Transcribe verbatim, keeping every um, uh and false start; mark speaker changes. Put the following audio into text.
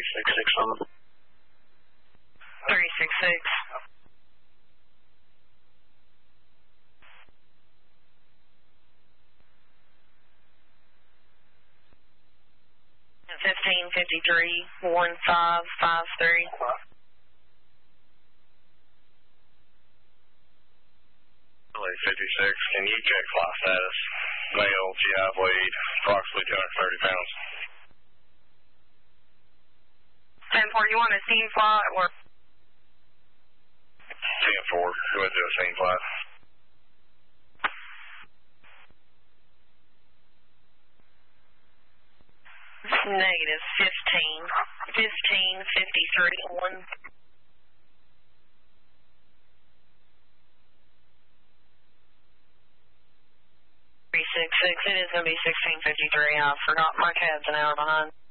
Speaker 1: six six on.
Speaker 2: three six six. fifteen fifty-three, one five five three.
Speaker 1: fifty-six, can you check flight status? Male, G I weight, approximately two hundred thirty pounds.
Speaker 2: ten four, you want a scene flight or?
Speaker 1: ten four, go ahead and do a scene flight.
Speaker 2: Negative fifteen, fifteen fifty-three, one. three six six, it is going to be sixteen fifty-three. I forgot my cab's an hour behind.